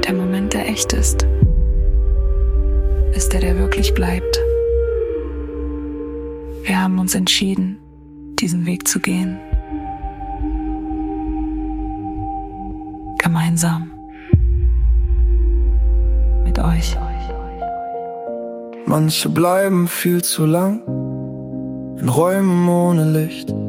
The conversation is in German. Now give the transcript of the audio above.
Der Moment, der echt ist der wirklich bleibt. Wir haben uns entschieden, diesen Weg zu gehen. Gemeinsam. Mit euch. Manche bleiben viel zu lang in Räumen ohne Licht.